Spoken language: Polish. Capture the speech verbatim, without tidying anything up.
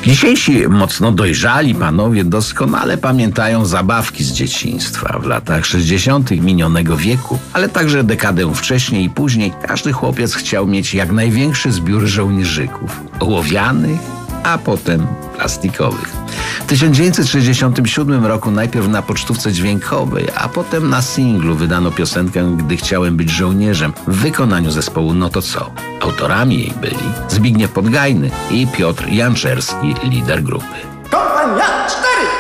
Dzisiejsi mocno dojrzali panowie doskonale pamiętają zabawki z dzieciństwa w latach sześćdziesiątych minionego wieku, ale także dekadę wcześniej i później każdy chłopiec chciał mieć jak największy zbiór żołnierzyków, ołowianych, a potem plastikowych. W tysiąc dziewięćset sześćdziesiątym siódmym roku najpierw na pocztówce dźwiękowej, a potem na singlu wydano piosenkę Gdy chciałem być żołnierzem w wykonaniu zespołu No to co. Autorami jej byli Zbigniew Podgajny i Piotr Janczerski, lider grupy. Kompania cztery!